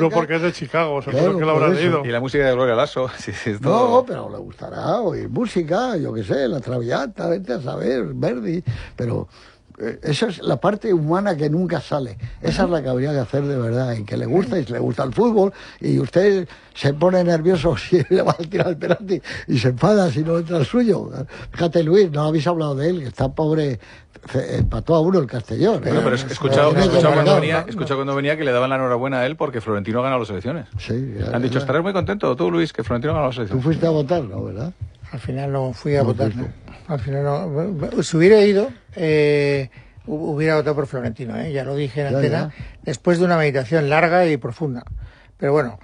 Seguro porque es de Chicago, seguro que lo habrá leído. Y la música de Gloria Lasso. Sí, No, pero le gustará oír música, yo qué sé, la Traviata, vete a saber, Verdi, pero esa es la parte humana que nunca sale. Esa es la que habría que hacer de verdad, y que le gusta, y si le gusta el fútbol, y usted se pone nervioso si le va a tirar el penalti y se enfada si no entra el suyo. Fíjate, Luis, no habéis hablado de él, que está pobre, empató a 1 el Castellón. Bueno, pero he escuchado cuando venía que le daban la enhorabuena a él porque Florentino ha ganado las elecciones. Sí, han dicho, estarás muy contento tú, Luis, que Florentino ha ganado las elecciones. Tú fuiste a votar, ¿no? ¿Verdad? Al final no fui a votar, ¿no? Al final no. Si hubiera ido, hubiera votado por Florentino, ¿eh? Ya lo dije en antena, después de una meditación larga y profunda. Pero bueno,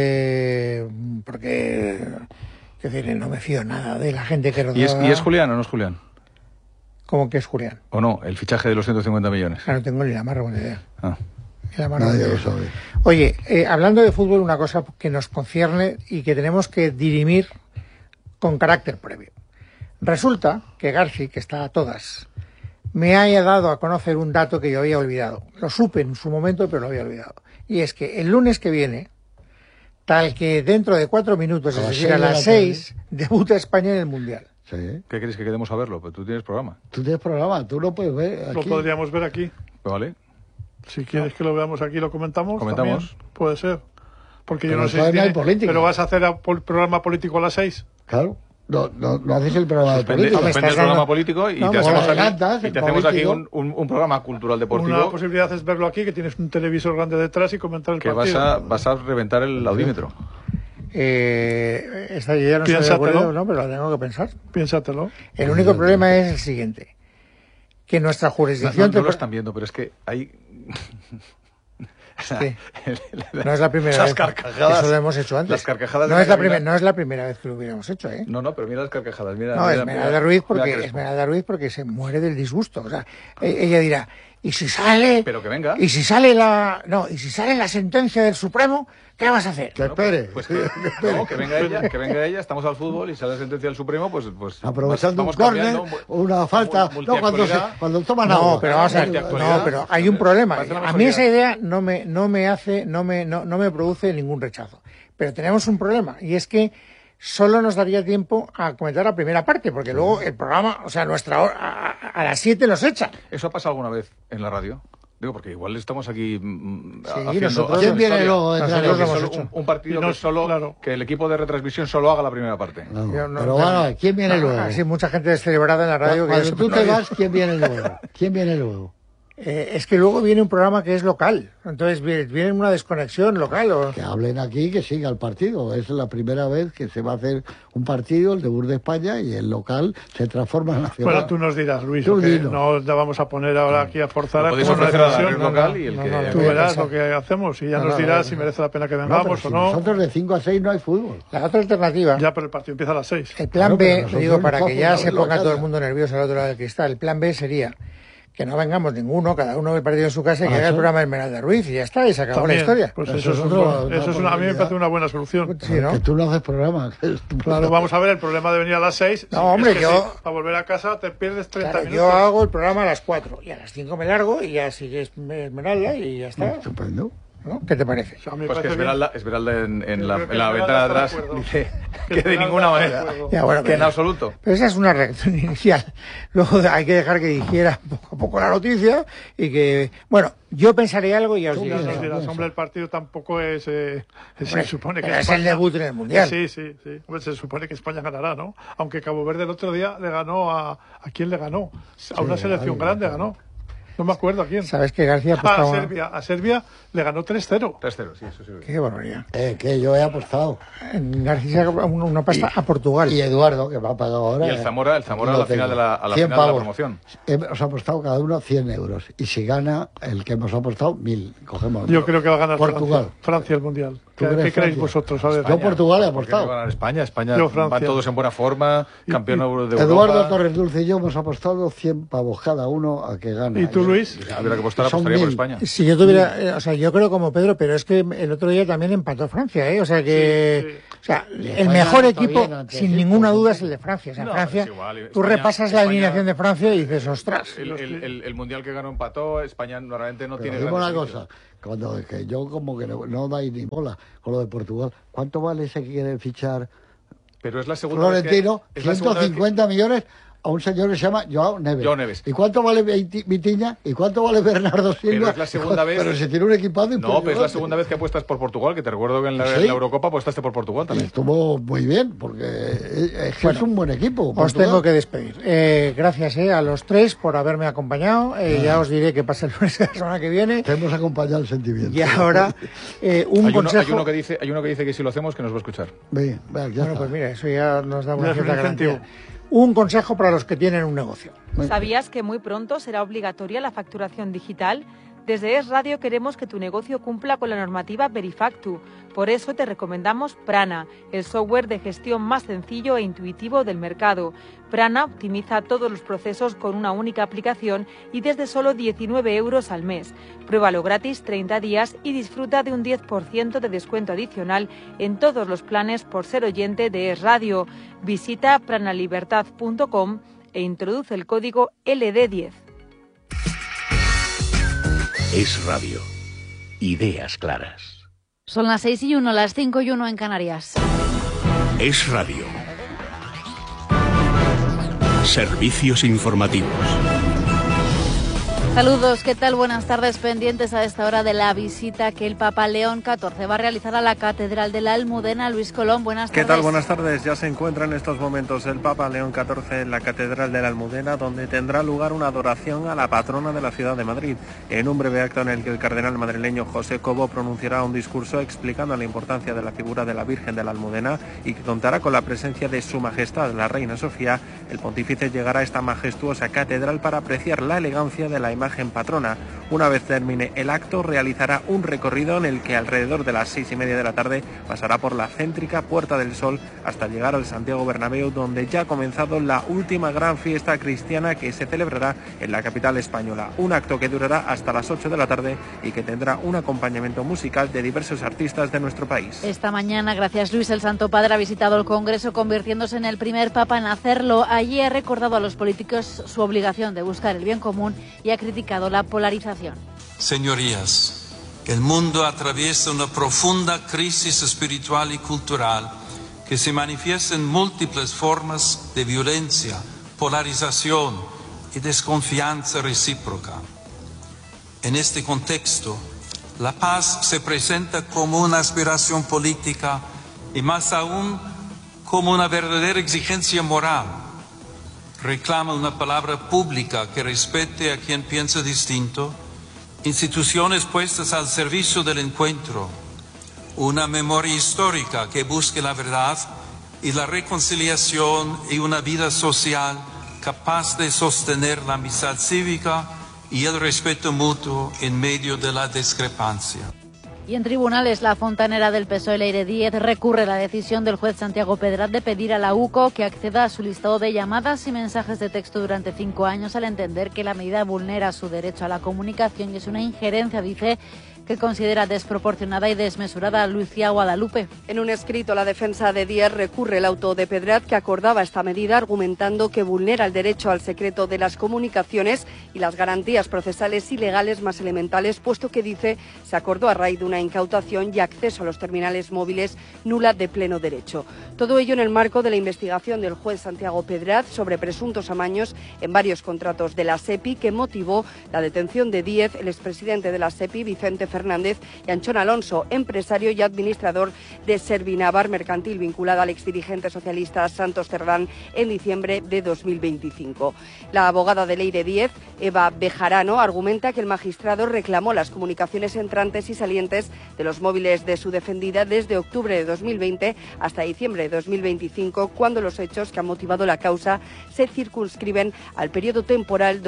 porque es decir, no me fío nada de la gente que rodea. ¿Y es Julián o no es Julián? ¿Cómo que es Julián? ¿O no? El fichaje de los 150 millones. No tengo ni la más remota idea. Nadie lo sabe. Oye, hablando de fútbol, una cosa que nos concierne y que tenemos que dirimir con carácter previo. Resulta que Garci, que está a todas, me haya dado a conocer un dato que yo había olvidado. Lo supe en su momento, pero lo había olvidado. Y es que el lunes que viene, tal que dentro de 4 minutos, es decir, a las 6, debuta España en el Mundial. Sí. ¿Qué queréis que quedemos a verlo? Pues tú tienes programa. Tú tienes programa, tú lo puedes ver aquí. Lo podríamos ver aquí. Vale. Si quieres que lo veamos aquí, lo comentamos. Comentamos. También puede ser. Porque Pero yo no sé si política. ¿Pero vas a hacer programa político a las 6? Claro. No haces el programa de política. Suspende el programa político y te hacemos aquí un programa cultural deportivo. Una posibilidad es verlo aquí, que tienes un televisor grande detrás y comentar el partido. Vas a reventar el audímetro. Esta idea no estoy de acuerdo, ¿no? Pero la tengo que pensar. Piénsatelo. El único problema es el siguiente. Que nuestra jurisdicción... No lo están viendo, pero es que hay... Sí. No es la primera vez. Eso lo hemos hecho antes. Las carcajadas no es la primera vez que lo hubiéramos hecho, ¿eh? No, pero mira las carcajadas. Esmeralda Ruiz porque se muere del disgusto. O sea, ella dirá, ¿y si sale? Pero que venga. ¿Y si sale y si sale la sentencia del Supremo? ¿Qué vas a hacer? Que espere. Pues que venga ella, estamos al fútbol y sale la sentencia del Supremo, pues aprovechando un córner, una falta, cuando toman agua. Pero vamos a ver, pero hay un problema. A mí esa idea no me produce ningún rechazo. Pero tenemos un problema, y es que solo nos daría tiempo a comentar la primera parte, porque luego el programa, o sea, nuestra hora, a las 7 nos echan. ¿Eso ha pasado alguna vez en la radio? Digo, porque igual estamos aquí haciendo... ¿Quién viene luego? Un partido que solo... Que el equipo de retransmisión solo haga la primera parte. Pero bueno, ¿quién viene luego? Así mucha gente descelebrada en la radio. Cuando tú te vas, ¿quién viene luego? ¿Quién viene luego? Es que luego viene un programa que es local, entonces viene una desconexión local. Que hablen aquí, que siga el partido. Es la primera vez que se va a hacer un partido, el debut de España, y el local se transforma en nacional. Bueno, tú nos dirás, Luis, no la vamos a poner ahora aquí a forzar a como una local y el que... Tú verás lo que hacemos y ya nos dirás si merece la pena que vengamos o no. Nosotros de 5 a 6 no hay fútbol. La otra alternativa... Ya, pero el partido empieza a las 6. El plan B, digo, para que ya se ponga todo el mundo nervioso al otro lado del cristal, el plan B sería... que no vengamos ninguno, cada uno ve el partido en su casa y que haga el programa de Esmeralda Ruiz y ya está, y se acabó la historia. Pues eso es a mí me parece una buena solución. Sí, ¿no? Que tú no haces programa. Claro, vamos a ver, el problema de venir a las 6. No, hombre, a volver a casa te pierdes 30 minutos. Yo hago el programa a las 4 y a las 5 me largo y ya sigue Esmeralda y ya está. Estupendo. ¿No? ¿Qué te parece? Pues que Esmeralda en la ventana de atrás dice que de ninguna manera, que en absoluto. Pero esa es una reacción inicial. Luego hay que dejar que digiera poco a poco la noticia y que... Bueno, yo pensaré algo y ya os digo. Hombre, el partido tampoco es... se supone que es el debut en el Mundial. Sí. Hombre, se supone que España ganará, ¿no? Aunque Cabo Verde el otro día le ganó a... ¿A quién le ganó? A una selección grande ganó. No me acuerdo a quién. ¿Sabes que García apostaba? A Serbia le ganó 3-0. 3-0, sí, eso sí. Qué barbaridad. Que yo he apostado. García una pasta a Portugal. Y Eduardo, que me ha pagado ahora. Y el Zamora a la final de la promoción. Hemos apostado cada uno 100 euros. Y si gana el que hemos apostado, 1000. Cogemos. Yo creo que va a ganar Portugal. Francia el Mundial. ¿Qué creéis vosotros? A ver. Yo Portugal he apostado. Va a ganar España van todos en buena forma, campeón de Europa. Eduardo Torres Dulce y yo hemos apostado 100 pavos cada uno a que gane. ¿Y tú, Luis? Si tuviera que apostar, apostaría por España. Si yo tuviera, o sea, yo creo como Pedro, pero es que el otro día también empató Francia, ¿eh? O sea que, o sea, el mejor equipo, sin ninguna duda, es el de Francia. O sea, Francia, tú repasas la alineación de Francia y dices, ostras. El Mundial que ganó empató, España normalmente no tiene... Digo una cosa, cuando que yo como que no dais ni bola con lo de Portugal. ¿Cuánto vale ese que quiere fichar Pero es la segunda Florentino? vez que, 150 millones a un señor que se llama Joao Neves. ¿Y cuánto vale Vitinha? ¿Y cuánto vale Bernardo Silva? Pero es la segunda vez. Pero se tiene un equipado. No, pero es la segunda vez que apuestas por Portugal, que te recuerdo que en la Eurocopa apostaste por Portugal también. Y estuvo muy bien, porque es un buen equipo. Os tengo que despedir. Gracias a los tres por haberme acompañado. Ya os diré qué pasa el lunes de la semana que viene. Te hemos acompañado el sentimiento. Y ahora, consejo. Hay uno que dice que si lo hacemos, que nos va a escuchar. Bien, ya está. Pues mira, eso ya nos da una cierta garantía. Un consejo para los que tienen un negocio. ¿Sabías que muy pronto será obligatoria la facturación digital? Desde Es Radio queremos que tu negocio cumpla con la normativa Verifactu. Por eso te recomendamos Prana, el software de gestión más sencillo e intuitivo del mercado. Prana optimiza todos los procesos con una única aplicación y desde solo 19 € al mes. Pruébalo gratis 30 días y disfruta de un 10% de descuento adicional en todos los planes por ser oyente de Es Radio. Visita pranalibertad.com e introduce el código LD10. Es Radio. Ideas claras. Son las 6:01, las 5:01 en Canarias. Es Radio. Servicios informativos. Saludos, ¿qué tal? Buenas tardes, pendientes a esta hora de la visita que el Papa León XIV va a realizar a la Catedral de la Almudena. Luis Colón, buenas tardes. ¿Qué tal? Buenas tardes. Ya se encuentra en estos momentos el Papa León XIV en la Catedral de la Almudena, donde tendrá lugar una adoración a la patrona de la ciudad de Madrid, en un breve acto en el que el cardenal madrileño José Cobo pronunciará un discurso explicando la importancia de la figura de la Virgen de la Almudena y que contará con la presencia de Su Majestad la Reina Sofía. El pontífice llegará a esta majestuosa catedral para apreciar la elegancia de la imagen patrona. Una vez termine el acto, realizará un recorrido en el que alrededor de las 6:30 de la tarde pasará por la céntrica Puerta del Sol hasta llegar al Santiago Bernabéu, donde ya ha comenzado la última gran fiesta cristiana que se celebrará en la capital española. Un acto que durará hasta las 8 de la tarde y que tendrá un acompañamiento musical de diversos artistas de nuestro país. Esta mañana, gracias Luis, el Santo Padre ha visitado el Congreso, convirtiéndose en el primer Papa en hacerlo. Allí ha recordado a los políticos su obligación de buscar el bien común y ha criticado la polarización. Señorías, el mundo atraviesa una profunda crisis espiritual y cultural que se manifiesta en múltiples formas de violencia, polarización y desconfianza recíproca. En este contexto, la paz se presenta como una aspiración política y más aún como una verdadera exigencia moral. Reclama una palabra pública que respete a quien piensa distinto, instituciones puestas al servicio del encuentro, una memoria histórica que busque la verdad y la reconciliación y una vida social capaz de sostener la amistad cívica y el respeto mutuo en medio de la discrepancia. Y en tribunales, la fontanera del PSOE, Leire Díez, recurre a la decisión del juez Santiago Pedrat de pedir a la UCO que acceda a su listado de llamadas y mensajes de texto durante 5 años, al entender que la medida vulnera su derecho a la comunicación y es una injerencia, dice, que considera desproporcionada y desmesurada. Lucía Guadalupe. En un escrito, la defensa de Díez recurre el auto de Pedrat que acordaba esta medida, argumentando que vulnera el derecho al secreto de las comunicaciones y las garantías procesales y legales más elementales, puesto que, dice, se acordó a raíz de una incautación y acceso a los terminales móviles nula de pleno derecho. Todo ello en el marco de la investigación del juez Santiago Pedrat sobre presuntos amaños en varios contratos de la SEPI que motivó la detención de Díez, el expresidente de la SEPI, Vicente Fernández, y Anchón Alonso, empresario y administrador de Servinavar Mercantil, vinculado al exdirigente socialista Santos Cerdán en diciembre de 2025. La abogada de Leire Díez, Eva Bejarano, argumenta que el magistrado reclamó las comunicaciones entrantes y salientes de los móviles de su defendida desde octubre de 2020 hasta diciembre de 2025, cuando los hechos que han motivado la causa se circunscriben al periodo temporal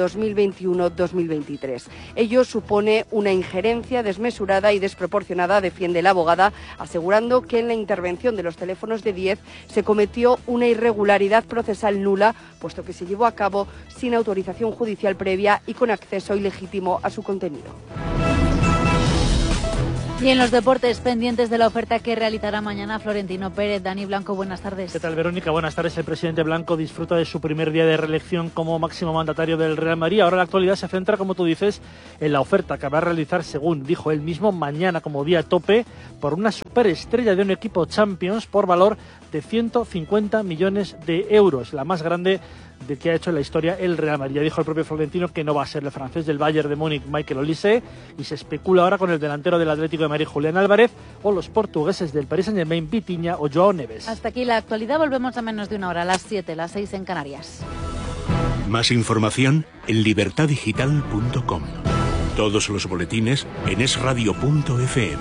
2021-2023. Ello supone una injerencia desmesurada y desproporcionada, defiende la abogada, asegurando que en la intervención de los teléfonos de Díez se cometió una irregularidad procesal nula, puesto que se llevó a cabo sin autorización judicial previa y con acceso ilegítimo a su contenido. Y en los deportes, pendientes de la oferta que realizará mañana Florentino Pérez. Dani Blanco, buenas tardes. ¿Qué tal, Verónica? Buenas tardes. El presidente Blanco disfruta de su primer día de reelección como máximo mandatario del Real Madrid. Ahora la actualidad se centra, como tú dices, en la oferta que va a realizar, según dijo él mismo, mañana como día tope por una superestrella de un equipo Champions por valor de 150 millones de euros, la más grande de que ha hecho en la historia el Real Madrid. Ya dijo el propio Florentino que no va a ser el francés del Bayern de Múnich, Michael Olise, y se especula ahora con el delantero del Atlético de Madrid, Julián Álvarez, o los portugueses del Paris Saint-Germain, Vitinha o Joao Neves. Hasta aquí la actualidad, volvemos a menos de una hora, a las 7, las 6 en Canarias. Más información en libertadigital.com. Todos los boletines en esradio.fm.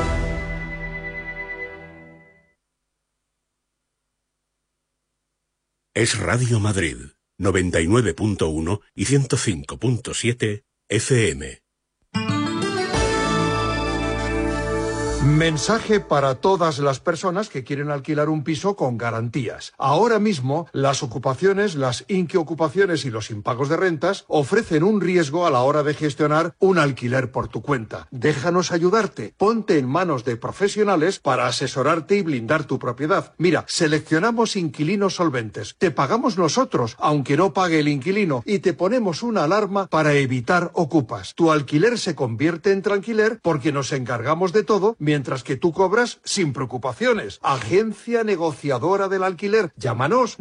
Es Radio Madrid, 99.1 y 105.7 FM. Mensaje para todas las personas que quieren alquilar un piso con garantías. Ahora mismo, las ocupaciones, las inquiocupaciones y los impagos de rentas ofrecen un riesgo a la hora de gestionar un alquiler por tu cuenta. Déjanos ayudarte. Ponte en manos de profesionales para asesorarte y blindar tu propiedad. Mira, seleccionamos inquilinos solventes. Te pagamos nosotros, aunque no pague el inquilino, y te ponemos una alarma para evitar ocupas. Tu alquiler se convierte en tranquiler porque nos encargamos de todo, mientras que tú cobras sin preocupaciones. Agencia negociadora del alquiler. Llámanos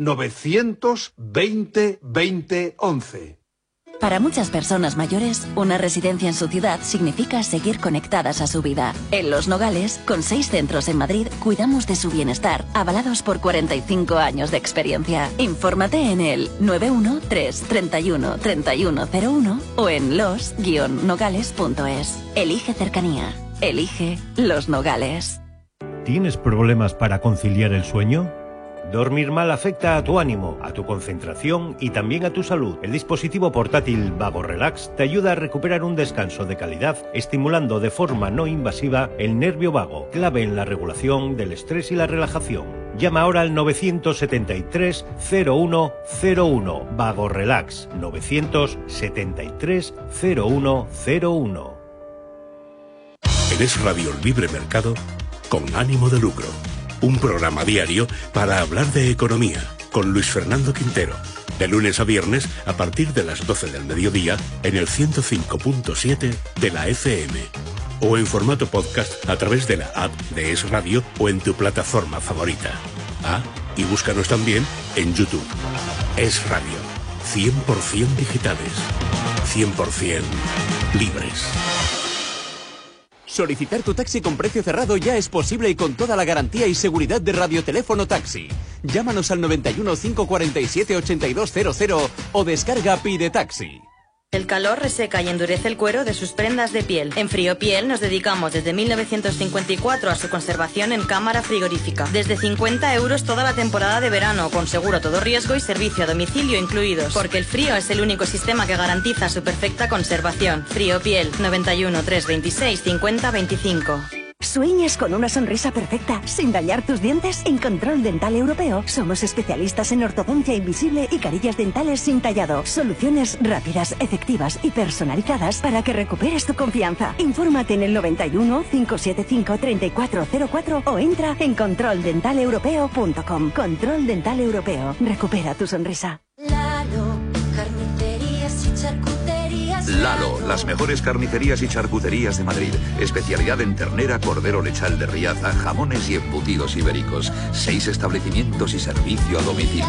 920 20 11. Para muchas personas mayores, una residencia en su ciudad significa seguir conectadas a su vida. En Los Nogales, con 6 centros en Madrid, cuidamos de su bienestar, avalados por 45 años de experiencia. Infórmate en el 913 31 3101 o en los-nogales.es. Elige cercanía. Elige Los Nogales. ¿Tienes problemas para conciliar el sueño? Dormir mal afecta a tu ánimo, a tu concentración y también a tu salud. El dispositivo portátil Vago Relax te ayuda a recuperar un descanso de calidad, estimulando de forma no invasiva el nervio vago, clave en la regulación del estrés y la relajación. Llama ahora al 973 0101. Vago Relax 973 0101. En Es Radio Libre Mercado, con ánimo de lucro. Un programa diario para hablar de economía, con Luis Fernando Quintero. De lunes a viernes, a partir de las 12 del mediodía, en el 105.7 de la FM. O en formato podcast a través de la app de Es Radio o en tu plataforma favorita. Ah, y búscanos también en YouTube. Es Radio. 100% digitales. 100% libres. Solicitar tu taxi con precio cerrado ya es posible y con toda la garantía y seguridad de Radioteléfono Taxi. Llámanos al 91 547 8200 o descarga Pide Taxi. El calor reseca y endurece el cuero de sus prendas de piel. En Friopiel nos dedicamos desde 1954 a su conservación en cámara frigorífica. Desde 50 € toda la temporada de verano, con seguro todo riesgo y servicio a domicilio incluidos. Porque el frío es el único sistema que garantiza su perfecta conservación. Friopiel, 91 326 50 25. ¿Sueñas con una sonrisa perfecta sin dañar tus dientes? En Control Dental Europeo somos especialistas en ortodoncia invisible y carillas dentales sin tallado. Soluciones rápidas, efectivas y personalizadas para que recuperes tu confianza. Infórmate en el 91 575 3404 o entra en controldentalepropeo.com. Control Dental Europeo. Recupera tu sonrisa. Lalo, las mejores carnicerías y charcuterías de Madrid. Especialidad en ternera, cordero lechal de Riaza, jamones y embutidos ibéricos. 6 establecimientos y servicio a domicilio.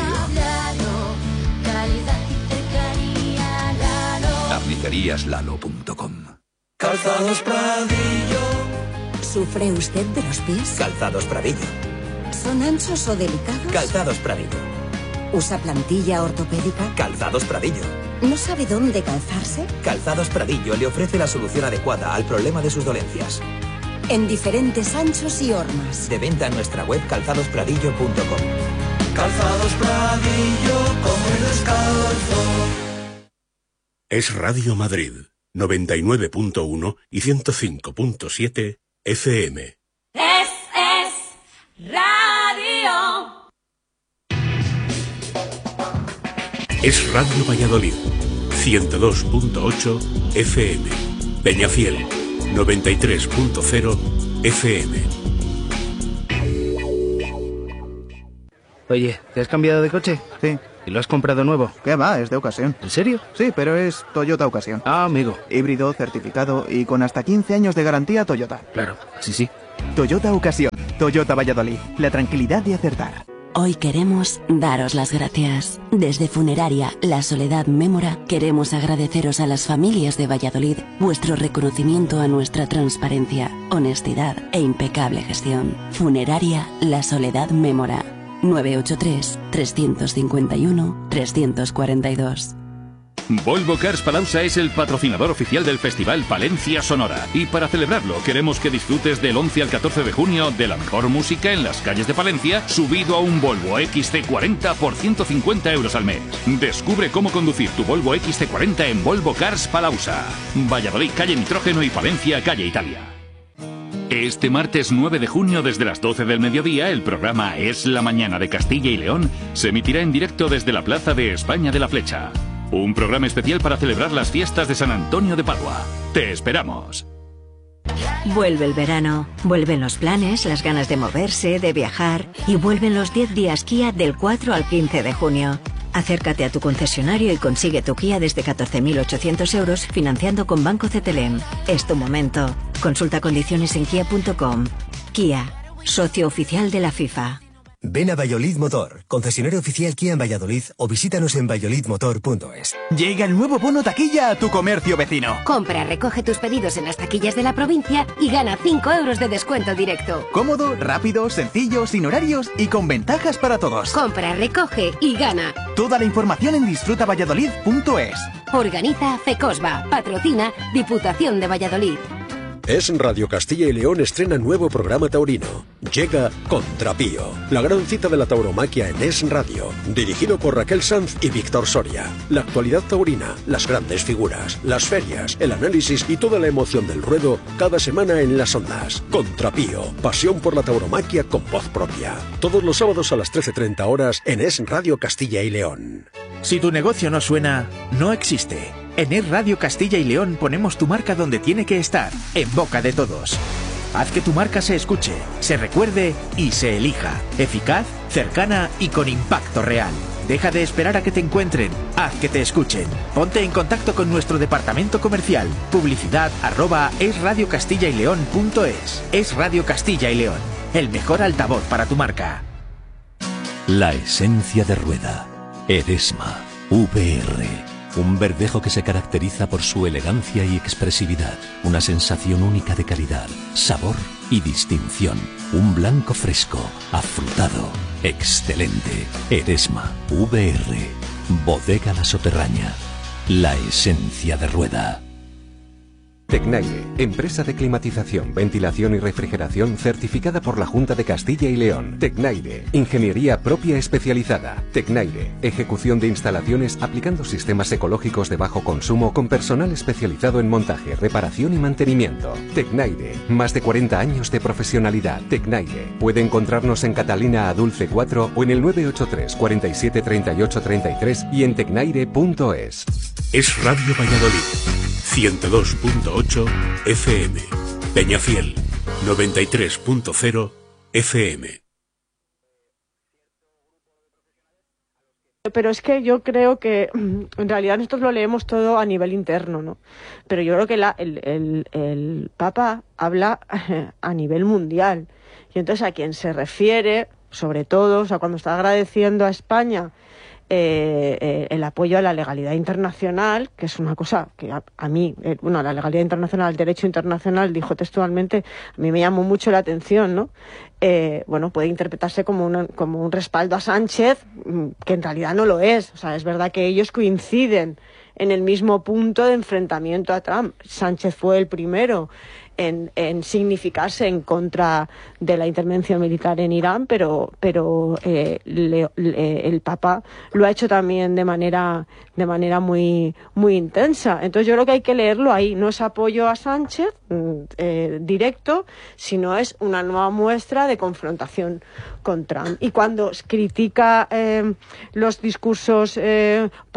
Carniceríaslalo.com. Calzados Pradillo. ¿Sufre usted de los pies? Calzados Pradillo. ¿Son anchos o delicados? Calzados Pradillo. ¿Usa plantilla ortopédica? Calzados Pradillo. ¿No sabe dónde calzarse? Calzados Pradillo le ofrece la solución adecuada al problema de sus dolencias. En diferentes anchos y hormas. De venta en nuestra web calzadospradillo.com. Calzados Pradillo, como el descalzo. Es Radio Madrid, 99.1 y 105.7 FM. Es Radio. Es Radio Valladolid, 102.8 FM. Peñafiel, 93.0 FM. Oye, ¿te has cambiado de coche? Sí. ¿Y lo has comprado nuevo? ¿Qué va? Es de ocasión. ¿En serio? Sí, pero es Toyota Ocasión. Ah, amigo. Híbrido, certificado y con hasta 15 años de garantía Toyota. Claro, sí. Toyota Ocasión. Toyota Valladolid. La tranquilidad de acertar. Hoy queremos daros las gracias. Desde Funeraria La Soledad Mémora queremos agradeceros a las familias de Valladolid vuestro reconocimiento a nuestra transparencia, honestidad e impecable gestión. Funeraria La Soledad Mémora. 983-351-342. Volvo Cars Palauza es el patrocinador oficial del Festival Palencia Sonora. Y para celebrarlo, queremos que disfrutes del 11 al 14 de junio de la mejor música en las calles de Palencia, subido a un Volvo XC40 por 150 euros al mes. Descubre cómo conducir tu Volvo XC40 en Volvo Cars Palauza. Valladolid, calle Nitrógeno, y Palencia, calle Italia. Este martes 9 de junio, desde las 12 del mediodía, el programa Es la Mañana de Castilla y León se emitirá en directo desde la Plaza de España de la Flecha. Un programa especial para celebrar las fiestas de San Antonio de Padua. ¡Te esperamos! Vuelve el verano, vuelven los planes, las ganas de moverse, de viajar, y vuelven los 10 días Kia del 4 al 15 de junio. Acércate a tu concesionario y consigue tu Kia desde 14.800 euros financiando con Banco CTLM. Es tu momento. Consulta condiciones en kia.com. Kia, socio oficial de la FIFA. Ven a Valladolid Motor, concesionario oficial Kia en Valladolid, o visítanos en valladolidmotor.es. Llega el nuevo bono taquilla a tu comercio vecino. Compra, recoge tus pedidos en las taquillas de la provincia y gana 5 euros de descuento directo. Cómodo, rápido, sencillo, sin horarios y con ventajas para todos. Compra, recoge y gana. Toda la información en disfrutavalladolid.es. Organiza FECOSBA, patrocina Diputación de Valladolid. Es Radio Castilla y León estrena nuevo programa taurino. Llega Contrapío, la gran cita de la tauromaquia en Es Radio, dirigido por Raquel Sanz y Víctor Soria. La actualidad taurina, las grandes figuras, las ferias, el análisis y toda la emoción del ruedo cada semana en las ondas. Contrapío, pasión por la tauromaquia con voz propia. Todos los sábados a las 13:30 horas en Es Radio Castilla y León. Si tu negocio no suena, no existe. En Es Radio Castilla y León ponemos tu marca donde tiene que estar, en boca de todos. Haz que tu marca se escuche, se recuerde y se elija. Eficaz, cercana y con impacto real. Deja de esperar a que te encuentren, haz que te escuchen. Ponte en contacto con nuestro departamento comercial. Publicidad@esradiocastillayleon.es. Es Radio Castilla y León, el mejor altavoz para tu marca. La esencia de rueda. Eresma VR. Un verdejo que se caracteriza por su elegancia y expresividad. Una sensación única de calidad, sabor y distinción. Un blanco fresco, afrutado, excelente. Eresma VR. Bodega La Soterraña. La esencia de rueda. Tecnaire, empresa de climatización, ventilación y refrigeración certificada por la Junta de Castilla y León. Tecnaire, ingeniería propia especializada. Tecnaire, ejecución de instalaciones aplicando sistemas ecológicos de bajo consumo con personal especializado en montaje, reparación y mantenimiento. Tecnaire, más de 40 años de profesionalidad. Tecnaire, puede encontrarnos en Catalina a Dulce 4 o en el 983 47 38 33 y en tecnaire.es. Es Radio Valladolid, 102.8 FM, Peñafiel, 93.0 FM. Pero es que yo creo que en realidad nosotros lo leemos todo a nivel interno, ¿no? Pero yo creo que el Papa habla a nivel mundial. Y entonces a quien se refiere, sobre todo, o sea, cuando está agradeciendo a España el apoyo a la legalidad internacional, que es una cosa que a mí, la legalidad internacional, el derecho internacional, dijo textualmente, a mí me llamó mucho la atención, ¿no? Puede interpretarse como un respaldo a Sánchez, que en realidad no lo es. O sea, es verdad que ellos coinciden en el mismo punto de enfrentamiento a Trump. Sánchez fue el primero en significarse en contra de la intervención militar en Irán, pero el Papa lo ha hecho también de manera muy muy intensa. Entonces yo creo que hay que leerlo ahí. No es apoyo a Sánchez directo, sino es una nueva muestra de confrontación con Trump. Y cuando critica los discursos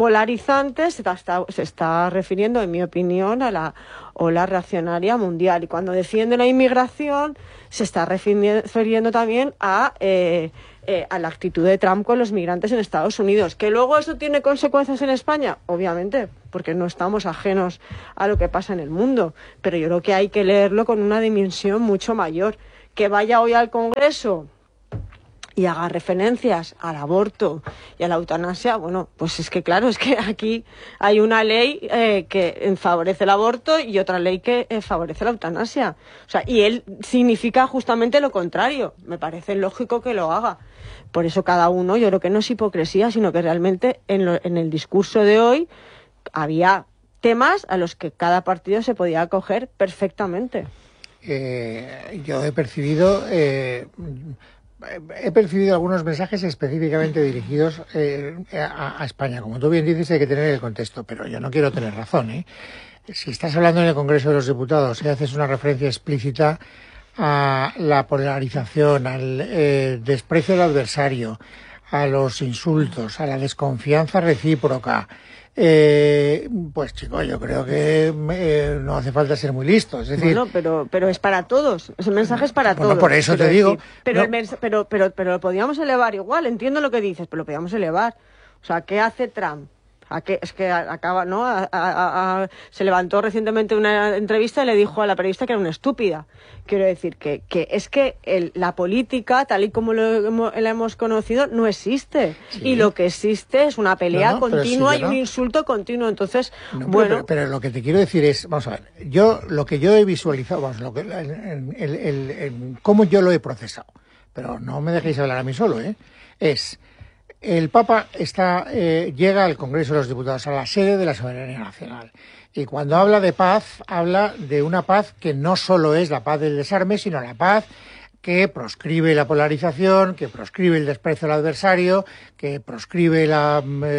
polarizantes, se está refiriendo, en mi opinión, a la ola reaccionaria mundial. Y cuando defiende la inmigración se está refiriendo también a la actitud de Trump con los migrantes en Estados Unidos. ¿Que luego eso tiene consecuencias en España? Obviamente, porque no estamos ajenos a lo que pasa en el mundo, pero yo creo que hay que leerlo con una dimensión mucho mayor. Que vaya hoy al Congreso y haga referencias al aborto y a la eutanasia, bueno, pues es que claro, es que aquí hay una ley que favorece el aborto y otra ley que favorece la eutanasia. O sea, y él significa justamente lo contrario. Me parece lógico que lo haga. Por eso cada uno, yo creo que no es hipocresía, sino que realmente en el discurso de hoy había temas a los que cada partido se podía acoger perfectamente. Yo he percibido algunos mensajes específicamente dirigidos a España. Como tú bien dices, hay que tener el contexto, pero yo no quiero tener razón, ¿eh? Si estás hablando en el Congreso de los Diputados y haces una referencia explícita a la polarización, al desprecio del adversario, a los insultos, a la desconfianza recíproca, pues chico, yo creo que no hace falta ser muy listo. Es decir, bueno, pero es para todos. Ese mensaje es para todos. Por eso te digo. Pero lo podíamos elevar igual. Entiendo lo que dices, pero lo podíamos elevar. O sea, ¿qué hace Trump? Es que acaba, ¿no? Se levantó recientemente una entrevista y le dijo a la periodista que era una estúpida. Quiero decir que es que la política, tal y como la hemos conocido, no existe. Sí. Y lo que existe es una pelea continua y un insulto continuo. Entonces, bueno. Pero lo que te quiero decir es, vamos a ver, lo que yo he visualizado, cómo yo lo he procesado, pero no me dejéis hablar a mí solo, es... El Papa llega al Congreso de los Diputados, a la sede de la soberanía nacional. Y cuando habla de paz, habla de una paz que no solo es la paz del desarme, sino la paz que proscribe la polarización, que proscribe el desprecio al adversario, que proscribe la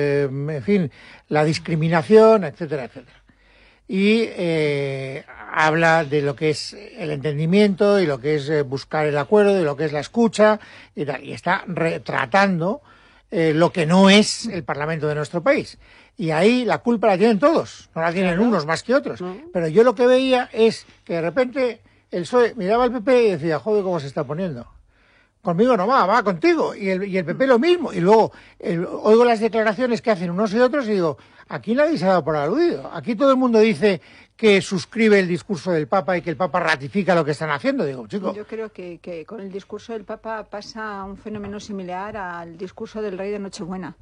discriminación, etcétera, etcétera. Y habla de lo que es el entendimiento y lo que es buscar el acuerdo, de lo que es la escucha y tal. Y está retratando lo que no es el Parlamento de nuestro país. Y ahí la culpa la tienen todos, no la tienen unos más que otros. Pero yo lo que veía es que de repente el PSOE miraba al PP y decía, joder, cómo se está poniendo. Conmigo no va contigo. Y el PP lo mismo. Y luego oigo las declaraciones que hacen unos y otros y digo, aquí nadie se ha dado por aludido. Aquí todo el mundo dice que suscribe el discurso del Papa y que el Papa ratifica lo que están haciendo. Digo, chico. Yo creo que con el discurso del Papa pasa un fenómeno similar al discurso del Rey de Nochebuena,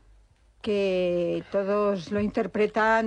que todos lo interpretan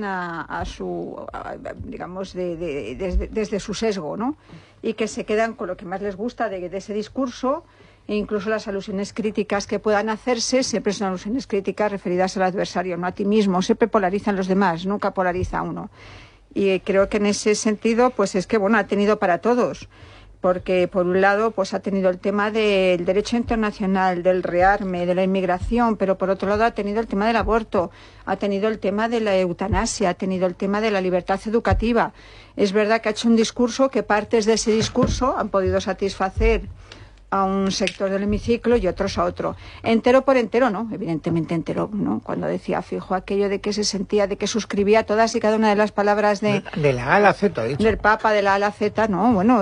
digamos, desde su sesgo, ¿no? Y que se quedan con lo que más les gusta de ese discurso, e incluso las alusiones críticas que puedan hacerse siempre son alusiones críticas referidas al adversario, no a ti mismo. Siempre polarizan los demás, nunca polariza uno. Y creo que en ese sentido, pues es que, bueno, ha tenido para todos. Porque, por un lado, pues ha tenido el tema del derecho internacional, del rearme, de la inmigración, pero por otro lado ha tenido el tema del aborto, ha tenido el tema de la eutanasia, ha tenido el tema de la libertad educativa. Es verdad que ha hecho un discurso que partes de ese discurso han podido satisfacer a un sector del hemiciclo y otros a otro. Entero por entero, no, evidentemente entero, ¿no? Cuando decía fijo aquello de que se sentía, de que suscribía todas y cada una de las palabras de la A a la Z, ha dicho. Del Papa, de la A a la Z, no, bueno,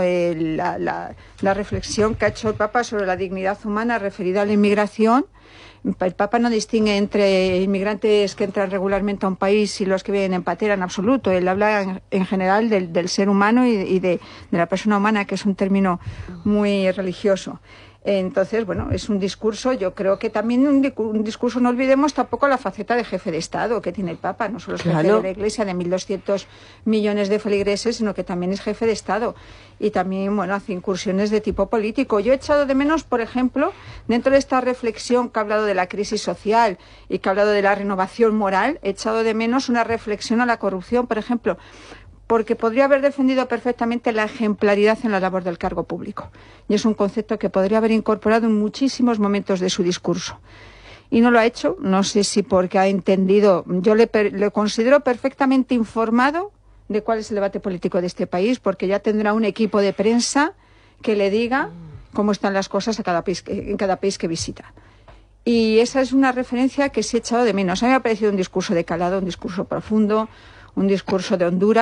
la reflexión que ha hecho el Papa sobre la dignidad humana referida a la inmigración. El Papa no distingue entre inmigrantes que entran regularmente a un país y los que vienen en patera en absoluto. Él habla en general del ser humano y de la persona humana, que es un término muy religioso. Entonces, bueno, es un discurso, yo creo que también un discurso, no olvidemos tampoco la faceta de jefe de Estado que tiene el Papa, no solo es jefe de la Iglesia de 1.200 millones de feligreses, sino que también es jefe de Estado y también, bueno, hace incursiones de tipo político. Yo he echado de menos, por ejemplo, dentro de esta reflexión que ha hablado de la crisis social y que ha hablado de la renovación moral, he echado de menos una reflexión a la corrupción, por ejemplo, porque podría haber defendido perfectamente la ejemplaridad en la labor del cargo público. Y es un concepto que podría haber incorporado en muchísimos momentos de su discurso. Y no lo ha hecho, no sé si porque ha entendido, yo le considero perfectamente informado de cuál es el debate político de este país, porque ya tendrá un equipo de prensa que le diga cómo están las cosas en cada país que visita. Y esa es una referencia que sí he echado de menos. A mí me ha parecido un discurso de calado, un discurso profundo, un discurso de hondura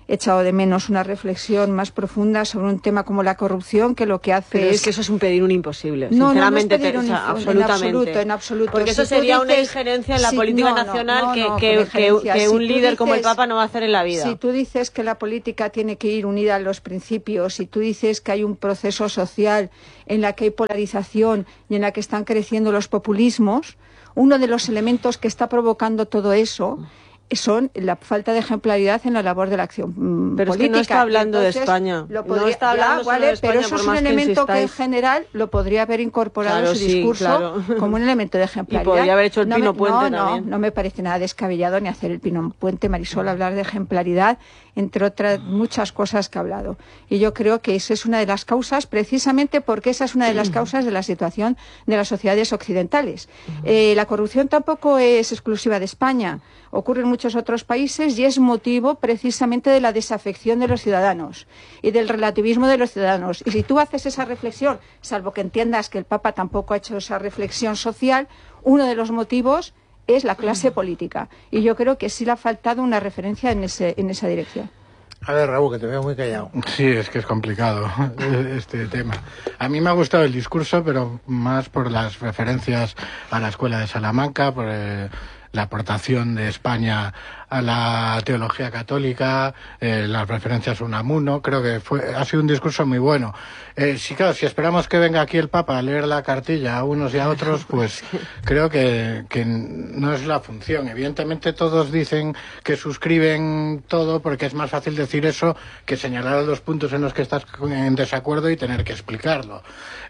he echado de menos una reflexión más profunda sobre un tema como la corrupción, que lo que hace pero es que eso es pedir un imposible, no, sinceramente, no es pedir absolutamente. En absoluto. Porque eso sería una injerencia en la política nacional que un líder como el Papa no va a hacer en la vida. Si tú dices que la política tiene que ir unida a los principios, si tú dices que hay un proceso social en la que hay polarización y en la que están creciendo los populismos, uno de los elementos que está provocando todo eso son la falta de ejemplaridad en la labor de la acción pero política. Es que no está hablando de España. No está hablando solo de España, pero eso es un elemento que en general lo podría haber incorporado en su discurso como un elemento de ejemplaridad. Y podría haber hecho el Pino Puente también. No me parece nada descabellado ni hacer el Pino Puente, Marisol, hablar de ejemplaridad, entre otras muchas cosas que ha hablado. Y yo creo que esa es una de las causas, precisamente porque esa es una de las causas de la situación de las sociedades occidentales. La corrupción tampoco es exclusiva de España. Ocurre en muchos otros países y es motivo precisamente de la desafección de los ciudadanos y del relativismo de los ciudadanos. Y si tú haces esa reflexión, salvo que entiendas que el Papa tampoco ha hecho esa reflexión social, uno de los motivos es la clase política. Y yo creo que sí le ha faltado una referencia en esa dirección. A ver, Raúl, que te veo muy callado. Sí, es que es complicado este tema. A mí me ha gustado el discurso, pero más por las referencias a la Escuela de Salamanca, por la aportación de España a la teología católica, las referencias a Unamuno. Creo que ha sido un discurso muy bueno. Sí, claro, si esperamos que venga aquí el Papa a leer la cartilla a unos y a otros, pues creo que no es la función. Evidentemente todos dicen que suscriben todo porque es más fácil decir eso que señalar los puntos en los que estás en desacuerdo y tener que explicarlo.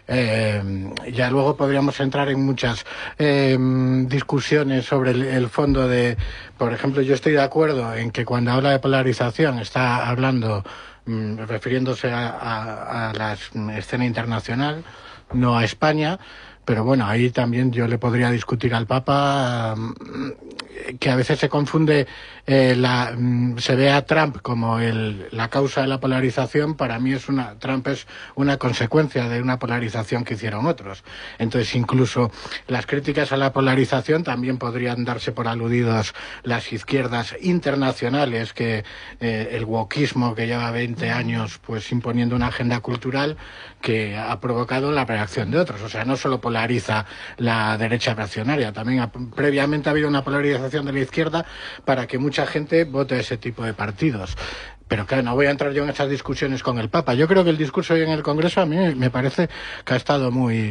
Ya luego podríamos entrar en muchas discusiones sobre el fondo de... Por ejemplo, yo estoy de acuerdo en que cuando habla de polarización está hablando, refiriéndose a la escena internacional, no a España, pero bueno, ahí también yo le podría discutir al Papa que a veces se confunde, se ve a Trump como la causa de la polarización. Para mí Trump es una consecuencia de una polarización que hicieron otros. Entonces incluso las críticas a la polarización también podrían darse por aludidos las izquierdas internacionales, que el wokismo que lleva 20 años pues imponiendo una agenda cultural que ha provocado la reacción de otros. O sea, no solo polariza la derecha reaccionaria, también previamente ha habido una polarización de la izquierda para que mucha gente vote a ese tipo de partidos. Pero claro, no voy a entrar yo en esas discusiones con el Papa. Yo creo que el discurso hoy en el Congreso a mí me parece que ha estado muy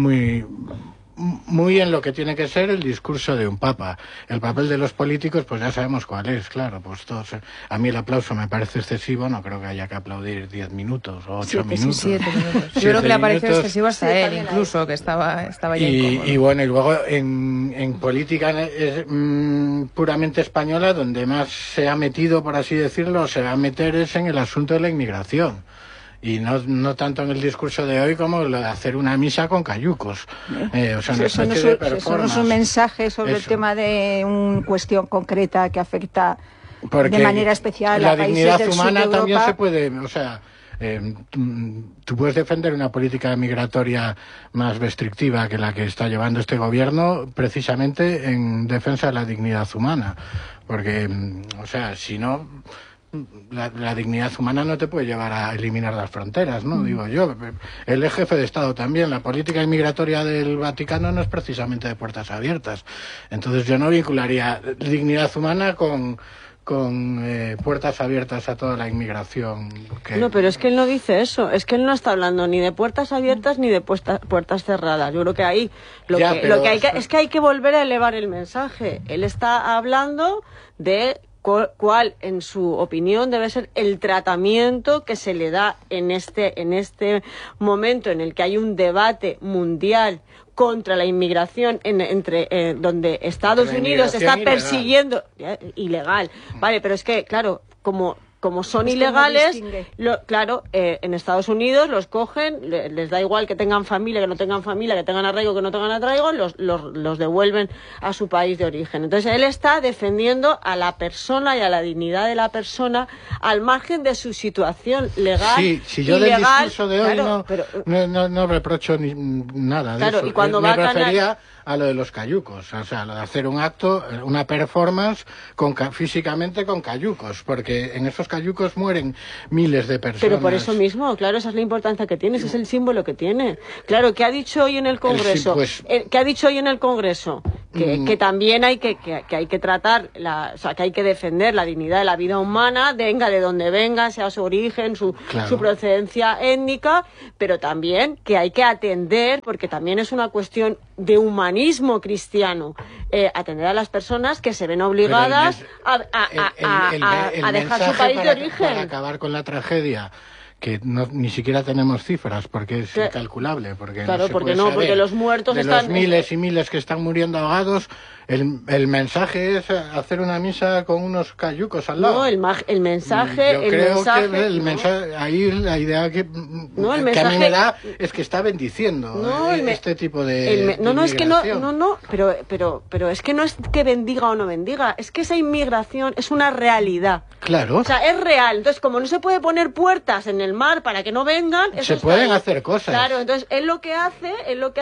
en lo que tiene que ser el discurso de un Papa. El papel de los políticos, pues ya sabemos cuál es, claro. Pues todos, a mí el aplauso me parece excesivo, no creo que haya que aplaudir 10 minutos o 8 minutos. 7 minutos. Yo creo que le ha parecido excesivo hasta él, incluso, que estaba ya incómodo. Y bueno, y luego en política puramente española, donde más se ha metido, por así decirlo, se va a meter es en el asunto de la inmigración. Y no tanto en el discurso de hoy como lo de hacer una misa con cayucos. O sea, eso no es un mensaje sobre el tema de una cuestión concreta que afecta de manera especial a países del sur de Europa. La dignidad humana también se puede... O sea, tú puedes defender una política migratoria más restrictiva que la que está llevando este gobierno, precisamente en defensa de la dignidad humana. Porque, o sea, si no... La dignidad humana no te puede llevar a eliminar las fronteras, ¿no? Digo yo. Él es jefe de Estado también. La política inmigratoria del Vaticano no es precisamente de puertas abiertas. Entonces yo no vincularía dignidad humana con puertas abiertas a toda la inmigración. No, pero es que él no dice eso. Es que él no está hablando ni de puertas abiertas ni de puertas cerradas. Yo creo que ahí es que hay que volver a elevar el mensaje. Él está hablando de cuál, en su opinión, debe ser el tratamiento que se le da en este momento en el que hay un debate mundial contra la inmigración donde Estados Unidos está persiguiendo ilegal. Vale, pero es que, claro, como son ilegales, en Estados Unidos los cogen, les da igual que tengan familia, que no tengan familia, que tengan arraigo, que no tengan arraigo, los devuelven a su país de origen. Entonces él está defendiendo a la persona y a la dignidad de la persona al margen de su situación legal. Sí, si yo ilegal, del discurso de hoy no reprocho nada de eso. Y cuando me refería a lo de los cayucos, o sea, lo de hacer un acto, una performance físicamente con cayucos, porque en esos cayucos mueren miles de personas. Pero por eso mismo, claro, esa es la importancia que tiene, ese es el símbolo que tiene. Claro, ¿qué ha dicho hoy en el Congreso? ¿Qué ha dicho hoy en el Congreso? Que también hay que hay que tratar, o sea, que hay que defender la dignidad de la vida humana, venga de donde venga, sea su origen, su procedencia étnica, pero también que hay que atender, porque también es una cuestión de humanismo cristiano, atender a las personas que se ven obligadas a dejar su país de origen. Para acabar con la tragedia, que ni siquiera tenemos cifras, porque es incalculable, porque claro, no se porque puede saber porque los muertos de están... los miles y miles que están muriendo ahogados. El mensaje es hacer una misa con unos cayucos al lado. No, el mensaje... Yo creo que el mensaje, ahí la idea que a mí me da es que está bendiciendo este tipo de es que pero es que no es que bendiga o no bendiga, es que esa inmigración es una realidad. Claro. O sea, es real. Entonces, como no se puede poner puertas en el mar para que no vengan... Se pueden hacer cosas. Claro, entonces él lo que hace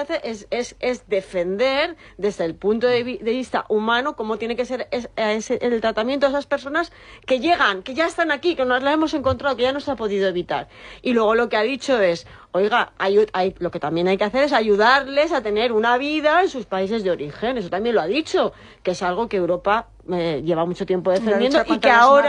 es defender desde el punto de vista humano cómo tiene que ser el tratamiento de esas personas que llegan, que ya están aquí, que nos las hemos encontrado, que ya no se ha podido evitar. Y luego lo que ha dicho es, oiga, lo que también hay que hacer es ayudarles a tener una vida en sus países de origen. Eso también lo ha dicho, que es algo que Europa lleva mucho tiempo defendiendo y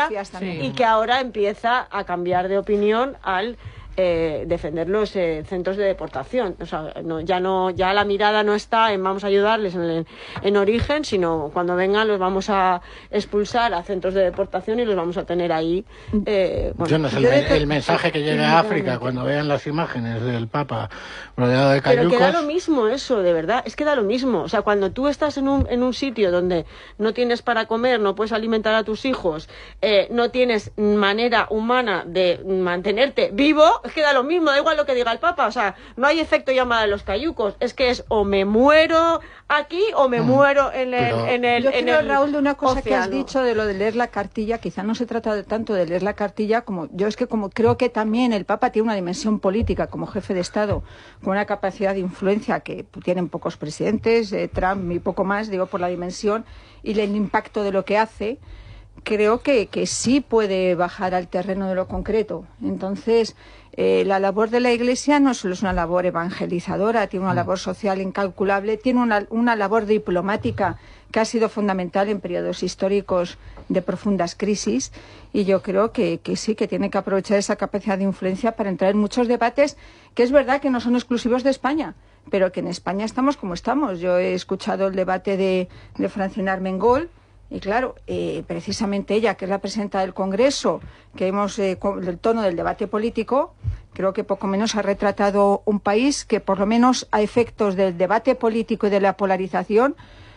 que ahora empieza a cambiar de opinión al defender los centros de deportación. O sea, ya la mirada no está en vamos a ayudarles en origen, sino cuando vengan los vamos a expulsar a centros de deportación y los vamos a tener ahí. Yo no sé el mensaje que llega a África cuando vean las imágenes del Papa rodeado de cayucos. Pero que da lo mismo eso, de verdad, es que da lo mismo. O sea, cuando tú estás en un sitio donde no tienes para comer, no puedes alimentar a tus hijos, no tienes manera humana de mantenerte vivo, es que da lo mismo, da igual lo que diga el Papa. O sea, no hay efecto llamada de los cayucos, es que es o me muero aquí o me muero en el Yo creo, Raúl, de una cosa océano. que has dicho de lo de leer la cartilla, quizá no se trata tanto de leer la cartilla como creo que también el Papa tiene una dimensión política como jefe de Estado, con una capacidad de influencia que tienen pocos presidentes, Trump y poco más, digo, por la dimensión y el impacto de lo que hace. Creo que sí puede bajar al terreno de lo concreto. Entonces, la labor de la Iglesia no solo es una labor evangelizadora, tiene una labor social incalculable, tiene una labor diplomática que ha sido fundamental en periodos históricos de profundas crisis, y yo creo que sí, que tiene que aprovechar esa capacidad de influencia para entrar en muchos debates que es verdad que no son exclusivos de España, pero que en España estamos como estamos. Yo he escuchado el debate de Francina Armengol, y claro, precisamente ella, que es la presidenta del Congreso, que hemos con el tono del debate político, creo que poco menos ha retratado un país que, por lo menos a efectos del debate político y de la polarización,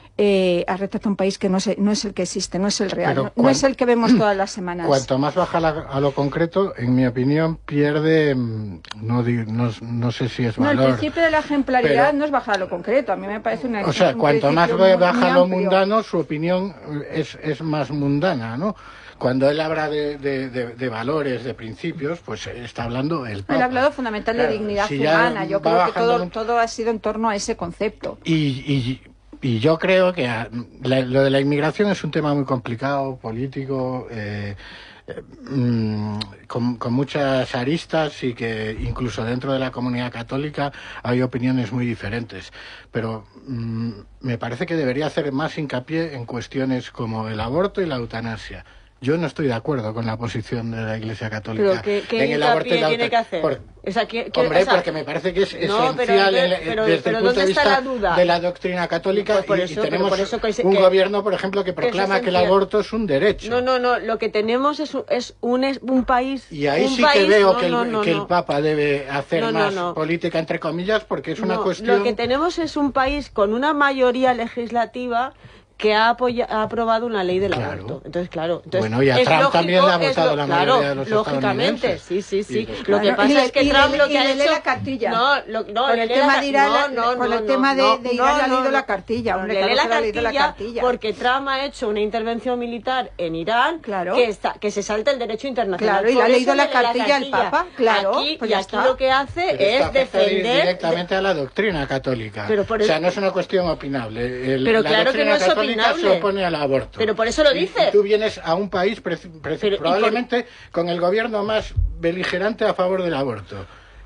ha retratado un país que no es el que existe, no es el real, no es el que vemos todas las semanas. Cuanto más baja a lo concreto, en mi opinión, pierde, no sé si es valor. El principio de la ejemplaridad no es bajar a lo concreto, a mí me parece una... O sea, cuanto más baja a lo mundano, su opinión es más mundana, ¿no? Cuando él habla de valores, de principios, pues está hablando el Papa. Él ha hablado fundamental de dignidad humana. Yo creo que todo ha sido en torno a ese concepto. Y yo creo que lo de la inmigración es un tema muy complicado, político, con muchas aristas, y que incluso dentro de la comunidad católica hay opiniones muy diferentes. Pero me parece que debería hacer más hincapié en cuestiones como el aborto y la eutanasia. Yo no estoy de acuerdo con la posición de la Iglesia Católica ¿Qué en el aborto y la tiene que hacer? Porque me parece que es esencial desde el punto de vista de la doctrina católica, y tenemos un gobierno, por ejemplo, que proclama que el aborto es un derecho. No, lo que tenemos es un país... Y ahí sí que veo que el Papa debe hacer más política, entre comillas, porque es una cuestión... Lo que tenemos es un país con una mayoría legislativa que ha aprobado una ley del aborto. Entonces, claro... Bueno, y a Trump también le ha votado la mayoría de los lógicamente, estadounidenses. sí. Lo que pasa es que Trump lo que ha hecho... la cartilla. Con el tema de Irán ha leído la cartilla. Hombre, le ha leído la cartilla porque Trump ha hecho una intervención militar en Irán que se salta el derecho internacional. Claro, y le ha leído la cartilla al Papa, claro. Aquí lo que hace es defender... directamente a la doctrina católica. O sea, no es una cuestión opinable. Pero claro que no es opinable. Católica se opone al aborto. Pero por eso lo dices. Y tú vienes a un país probablemente con el gobierno más beligerante a favor del aborto.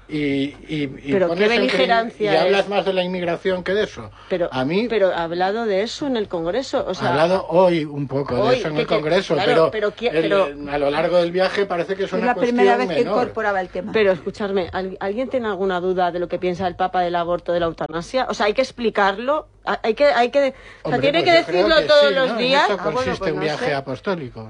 Pero qué beligerancia y hablas más de la inmigración que de eso. Pero ha hablado de eso en el Congreso. O sea, ha hablado hoy un poco de eso en el Congreso, claro, pero a lo largo del viaje parece que es una cuestión menor. Es la primera vez que incorporaba el tema. Pero escuchadme, ¿alguien tiene alguna duda de lo que piensa el Papa del aborto, de la eutanasia? O sea, hay que explicarlo. Tiene que decirlo todos los días. En eso consiste un viaje apostólico.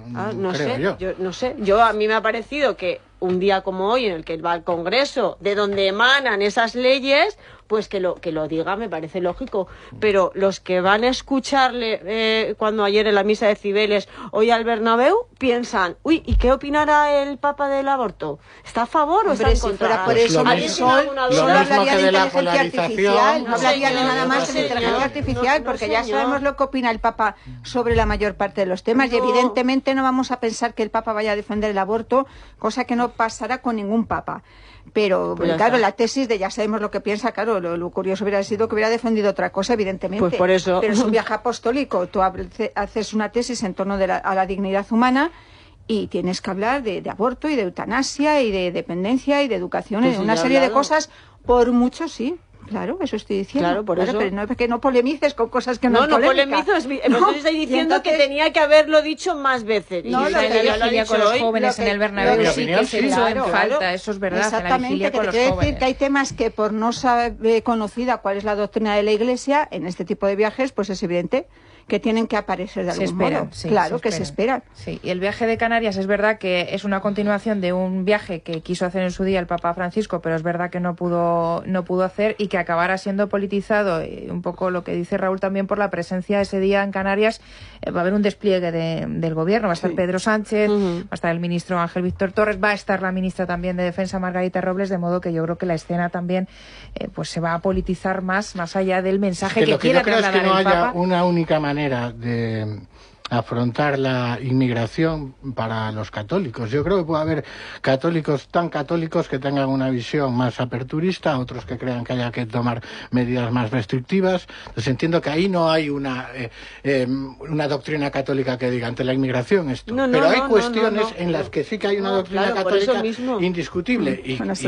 No sé. Yo a mí me ha parecido que un día como hoy, en el que va al Congreso, de donde emanan esas leyes, pues que lo diga, me parece lógico. Pero los que van a escucharle cuando ayer en la misa de Cibeles, hoy al Bernabéu, piensan, uy, ¿y qué opinará el Papa del aborto? ¿Está a favor o está en contra? Fuera por eso, solo hablaría de inteligencia artificial, no hablaría de nada más de inteligencia artificial, porque ya sabemos lo que opina el Papa sobre la mayor parte de los temas, y evidentemente no vamos a pensar que el Papa vaya a defender el aborto, cosa que no pasará con ningún Papa. Pero claro, la tesis de ya sabemos lo que piensa, claro, lo curioso hubiera sido que hubiera defendido otra cosa, evidentemente. Pues por eso. Pero es un viaje apostólico. Tú haces una tesis en torno a la dignidad humana y tienes que hablar de aborto y de eutanasia y de dependencia y de educación, y de una serie de cosas, por mucho sí. Claro, eso estoy diciendo. Claro, por eso. Pero no es que no polemices con cosas que no No polemizo, estoy diciendo entonces, que tenía que haberlo dicho más veces. No, la vigilia con los jóvenes en el Bernabéu sí que se hizo en falta, eso es verdad. Exactamente, que quiere decir que hay temas que por no saber conocida cuál es la doctrina de la Iglesia, en este tipo de viajes, pues es evidente que tienen que aparecer de algún modo. Sí, claro que se esperan. Sí, y el viaje de Canarias es verdad que es una continuación de un viaje que quiso hacer en su día el Papa Francisco, pero es verdad que no pudo hacer, y que acabará siendo politizado, un poco lo que dice Raúl también por la presencia ese día en Canarias. Va a haber un despliegue del gobierno, va a estar Pedro Sánchez, va a estar el ministro Ángel Víctor Torres, va a estar la ministra también de Defensa Margarita Robles, de modo que yo creo que la escena también pues se va a politizar más allá del mensaje que quiera trasladar el Papa. Lo que yo creo es que no haya una única manera de afrontar la inmigración para los católicos. Yo creo que puede haber católicos tan católicos que tengan una visión más aperturista, otros que crean que haya que tomar medidas más restrictivas. Entonces entiendo que ahí no hay una doctrina católica que diga ante la inmigración esto. Pero hay cuestiones en las que sí que hay una doctrina católica indiscutible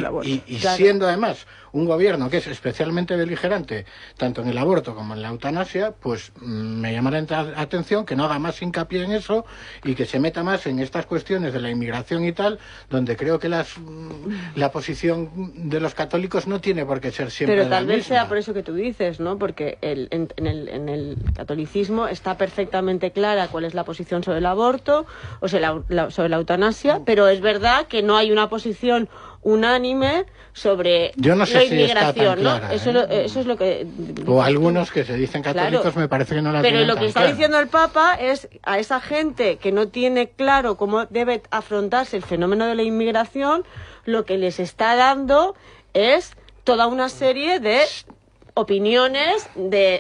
y siendo además un gobierno que es especialmente beligerante tanto en el aborto como en la eutanasia, pues me llama la atención que no haga más hincapié en eso y que se meta más en estas cuestiones de la inmigración y tal, donde creo que la posición de los católicos no tiene por qué ser siempre la misma. Pero tal vez sea por eso que tú dices, ¿no? Porque en el catolicismo está perfectamente clara cuál es la posición sobre el aborto o sobre la eutanasia, pero es verdad que no hay una posición unánime sobre la inmigración, ¿no? Eso es lo que... O algunos que se dicen católicos, me parece que no la tienen. Pero lo que está diciendo el Papa es a esa gente que no tiene claro cómo debe afrontarse el fenómeno de la inmigración, lo que les está dando es toda una serie de opiniones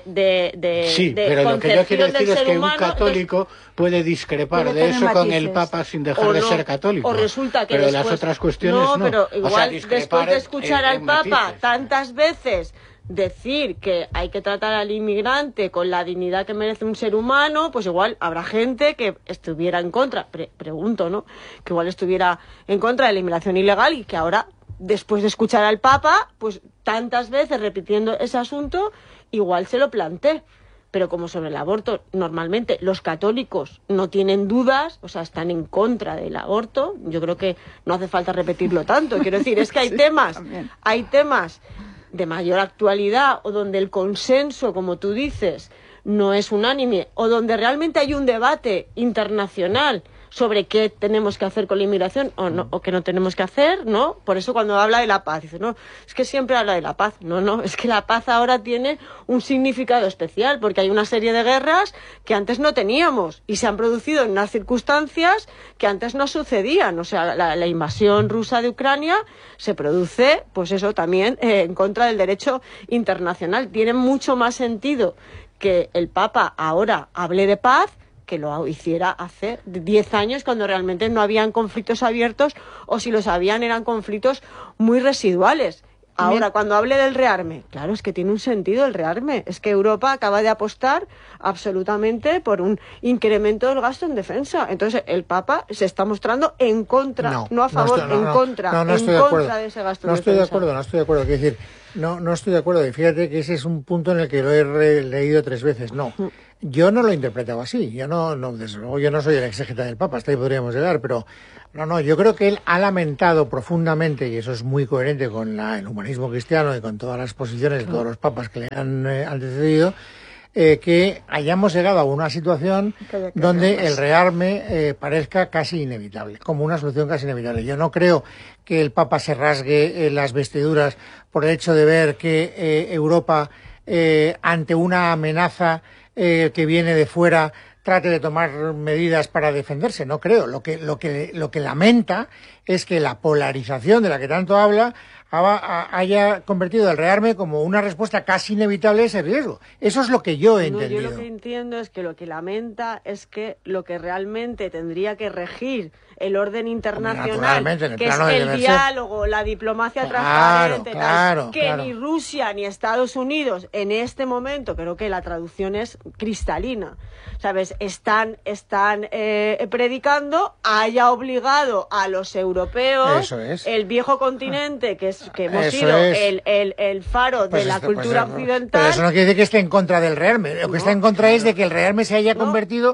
pero lo que yo quiero decir es que un católico puede discrepar de eso con el Papa sin dejar de ser católico. O resulta que pero después, las otras cuestiones no. Pero igual después de escuchar al Papa tantas veces decir que hay que tratar al inmigrante con la dignidad que merece un ser humano, pues igual habrá gente que estuviera en contra, pregunto, ¿no? Que igual estuviera en contra de la inmigración ilegal y que ahora, después de escuchar al Papa, pues tantas veces repitiendo ese asunto, igual se lo planteé. Pero como sobre el aborto, normalmente los católicos no tienen dudas, o sea, están en contra del aborto, yo creo que no hace falta repetirlo tanto. Quiero decir, es que hay temas de mayor actualidad o donde el consenso, como tú dices, no es unánime, o donde realmente hay un debate internacional sobre qué tenemos que hacer con la inmigración o qué no tenemos que hacer, ¿no? Por eso cuando habla de la paz, dice, no, es que siempre habla de la paz. No, es que la paz ahora tiene un significado especial, porque hay una serie de guerras que antes no teníamos y se han producido en unas circunstancias que antes no sucedían. O sea, la invasión rusa de Ucrania se produce, pues eso, también en contra del derecho internacional. Tiene mucho más sentido que el Papa ahora hable de paz que lo hiciera hace 10 años, cuando realmente no habían conflictos abiertos, o si los habían eran conflictos muy residuales. Ahora, cuando hable del rearme, claro, es que tiene un sentido el rearme. Es que Europa acaba de apostar absolutamente por un incremento del gasto en defensa. Entonces, el Papa se está mostrando en contra, no a favor, en contra de ese gasto en defensa. No estoy de acuerdo. Quiero decir, no estoy de acuerdo. Y fíjate que ese es un punto en el que lo he leído 3 veces. No, yo no lo he interpretado así. Yo desde luego, yo no soy el exégeta del Papa, hasta ahí podríamos llegar, pero yo creo que él ha lamentado profundamente, y eso es muy coherente con el humanismo cristiano y con todas las posiciones de todos los papas que le han antecedido, que hayamos llegado a una situación donde el rearme parezca casi inevitable, como una solución casi inevitable. Yo no creo que el Papa se rasgue las vestiduras por el hecho de ver que Europa, ante una amenaza que viene de fuera, trate de tomar medidas para defenderse. No creo. Lo que lamenta es que la polarización de la que tanto habla haya convertido el rearme como una respuesta casi inevitable a ese riesgo. Eso es lo que yo he entendido. Yo lo que entiendo es que lo que lamenta es que lo que realmente tendría que regir el orden internacional, que es el diálogo, la diplomacia transparente, que ni Rusia ni Estados Unidos en este momento, creo que la traducción es cristalina, ¿sabes? Están predicando, haya obligado a los europeos, el viejo continente, que hemos sido el faro de la cultura occidental. Pero eso no quiere decir que esté en contra del rearme. Lo que está en contra es de que el rearme se haya convertido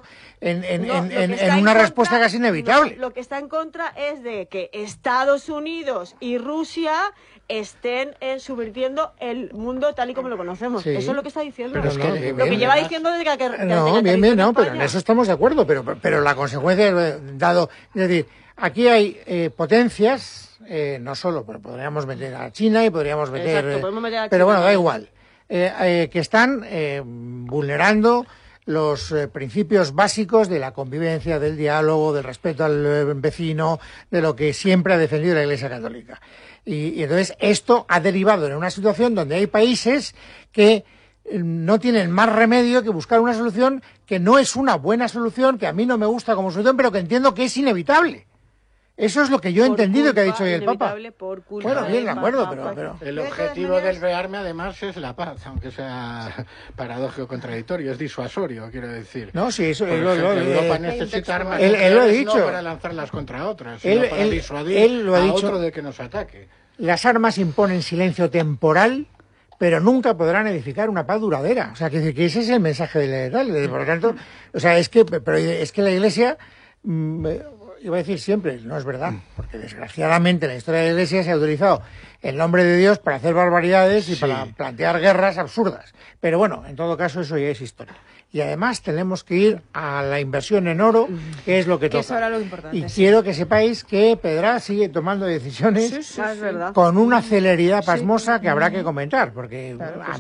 en una respuesta casi inevitable. Lo que está en contra es de que Estados Unidos y Rusia estén subvirtiendo el mundo tal y como lo conocemos. Sí. Eso es lo que está diciendo. Pero es que, lo que lleva diciendo desde que pero en eso estamos de acuerdo. Pero la consecuencia, es decir, aquí hay potencias, no solo, pero podríamos meter a China y podríamos meter... Exacto, podemos meter a China. Pero bueno, da igual. Que están vulnerando los principios básicos de la convivencia, del diálogo, del respeto al vecino, de lo que siempre ha defendido la Iglesia Católica. Y entonces esto ha derivado en una situación donde hay países que no tienen más remedio que buscar una solución que no es una buena solución, que a mí no me gusta como solución, pero que entiendo que es inevitable. Eso es lo que yo he entendido que ha dicho hoy el Papa. Bueno, bien, de acuerdo, pero... El objetivo del rearme, además, es la paz, aunque sea paradójico contradictorio, es disuasorio, quiero decir. No, sí, eso... Europa necesita armas él lo ha dicho. No para lanzarlas contra otras, sino para disuadir a otro de que nos ataque. Las armas imponen silencio temporal, pero nunca podrán edificar una paz duradera. O sea, que ese es el mensaje de la Por lo tanto, o sea, es que la Iglesia... iba a decir siempre, no es verdad, porque desgraciadamente en la historia de la Iglesia se ha utilizado el nombre de Dios para hacer barbaridades y para plantear guerras absurdas. Pero bueno, en todo caso eso ya es historia. Y además tenemos que ir a la inversión en oro, que es lo que toca. Es ahora lo importante, y quiero que sepáis que Pedra sigue tomando decisiones con una celeridad pasmosa que habrá que comentar, porque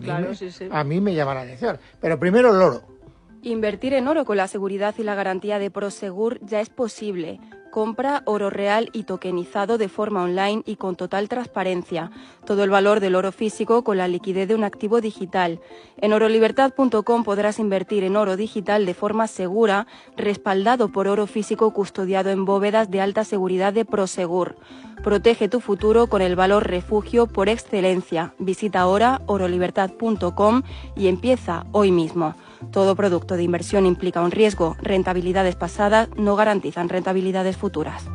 a mí me llama la atención. Pero primero el oro. Invertir en oro con la seguridad y la garantía de Prosegur ya es posible. Compra oro real y tokenizado de forma online y con total transparencia. Todo el valor del oro físico con la liquidez de un activo digital. En orolibertad.com podrás invertir en oro digital de forma segura, respaldado por oro físico custodiado en bóvedas de alta seguridad de Prosegur. Protege tu futuro con el valor refugio por excelencia. Visita ahora orolibertad.com y empieza hoy mismo. Todo producto de inversión implica un riesgo. Rentabilidades pasadas no garantizan rentabilidades futuras.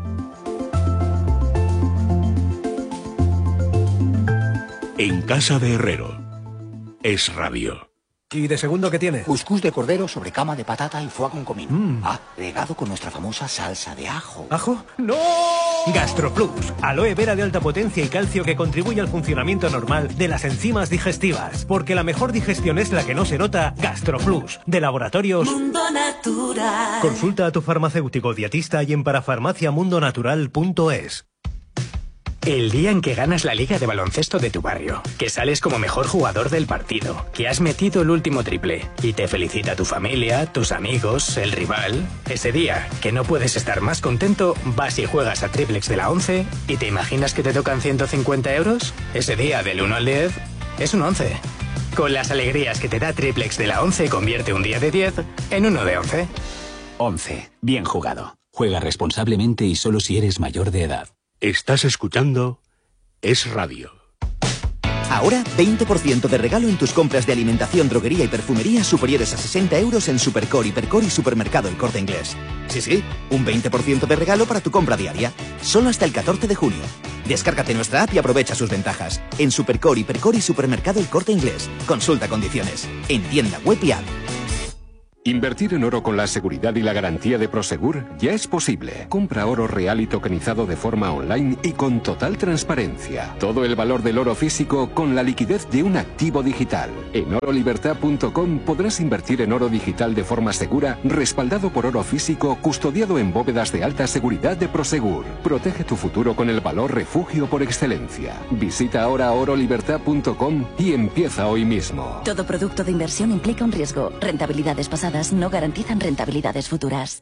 En casa de Herrero. Es radio. ¿Y de segundo qué tiene? Cuscús de cordero sobre cama de patata y foie con comino. Regado con nuestra famosa salsa de ajo. ¿Ajo? ¡No! GastroPlus, aloe vera de alta potencia y calcio que contribuye al funcionamiento normal de las enzimas digestivas. Porque la mejor digestión es la que no se nota. GastroPlus, de Laboratorios Mundo Natural. Consulta a tu farmacéutico dietista y en parafarmaciamundonatural.es. El día en que ganas la liga de baloncesto de tu barrio, que sales como mejor jugador del partido, que has metido el último triple y te felicita tu familia, tus amigos, el rival. Ese día, que no puedes estar más contento, vas y juegas a Triplex de la 11 y te imaginas que te tocan 150 euros. Ese día, del 1 al 10, es un 11. Con las alegrías que te da Triplex de la 11, convierte un día de 10 en uno de 11. 11. Bien jugado. Juega responsablemente y solo si eres mayor de edad. Estás escuchando Es Radio. Ahora, 20% de regalo en tus compras de alimentación, droguería y perfumería superiores a 60 euros en Supercore, Hipercore y Supermercado El Corte Inglés. Sí, un 20% de regalo para tu compra diaria. Solo hasta el 14 de junio. Descárgate nuestra app y aprovecha sus ventajas. En Supercore, Hipercore y Supermercado El Corte Inglés. Consulta condiciones. En tienda web y app. Invertir en oro con la seguridad y la garantía de Prosegur ya es posible. Compra oro real y tokenizado de forma online y con total transparencia. Todo el valor del oro físico con la liquidez de un activo digital. En orolibertad.com podrás invertir en oro digital de forma segura, respaldado por oro físico, custodiado en bóvedas de alta seguridad de Prosegur. Protege tu futuro con el valor refugio por excelencia. Visita ahora orolibertad.com y empieza hoy mismo. Todo producto de inversión implica un riesgo. Rentabilidades pasadas no garantizan rentabilidades futuras.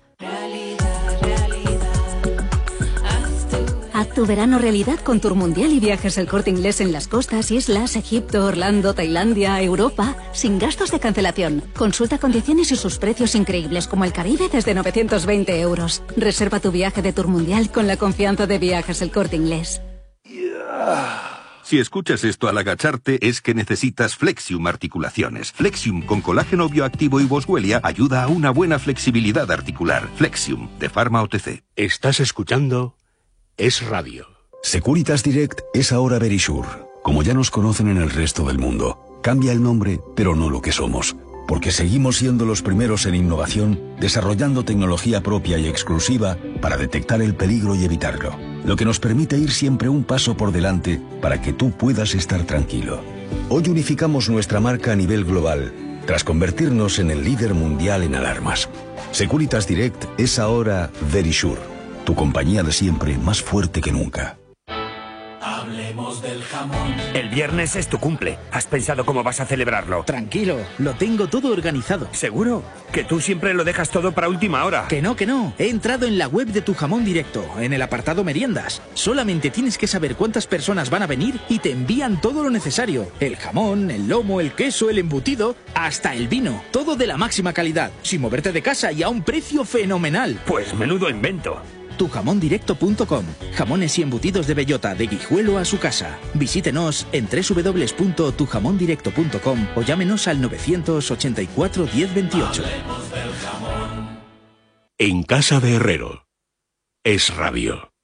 Haz tu verano realidad con Tour Mundial y Viajes El Corte Inglés en las costas, islas, Egipto, Orlando, Tailandia, Europa, sin gastos de cancelación. Consulta condiciones y sus precios increíbles como el Caribe desde 920 euros. Reserva tu viaje de Tour Mundial con la confianza de Viajes El Corte Inglés. Si escuchas esto al agacharte es que necesitas Flexium Articulaciones. Flexium con colágeno bioactivo y Boswellia ayuda a una buena flexibilidad articular. Flexium, de Pharma OTC. Estás escuchando Es Radio. Securitas Direct es ahora Verisure. Como ya nos conocen en el resto del mundo, cambia el nombre, pero no lo que somos. Porque seguimos siendo los primeros en innovación, desarrollando tecnología propia y exclusiva para detectar el peligro y evitarlo. Lo que nos permite ir siempre un paso por delante para que tú puedas estar tranquilo. Hoy unificamos nuestra marca a nivel global, tras convertirnos en el líder mundial en alarmas. Securitas Direct es ahora Verisure, tu compañía de siempre más fuerte que nunca. Hablemos del jamón. El viernes es tu cumple. ¿Has pensado cómo vas a celebrarlo? Tranquilo, lo tengo todo organizado. ¿Seguro? Que tú siempre lo dejas todo para última hora. Que no. He entrado en la web de Tu Jamón Directo, en el apartado meriendas. Solamente tienes que saber cuántas personas van a venir y te envían todo lo necesario. El jamón, el lomo, el queso, el embutido, hasta el vino. Todo de la máxima calidad, sin moverte de casa y a un precio fenomenal. Pues menudo invento. Tujamondirecto.com. Jamones y embutidos de bellota de Guijuelo a su casa. Visítenos en www.tujamondirecto.com o llámenos al 984 1028. En casa de Herrero. Es Radio.